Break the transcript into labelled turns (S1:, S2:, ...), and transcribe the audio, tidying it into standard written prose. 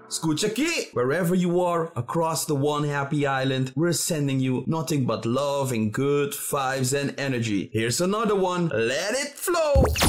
S1: Skuchaki! Wherever you are across the one happy island, we're sending you nothing but love and good vibes and energy. Here's another one. Let it flow!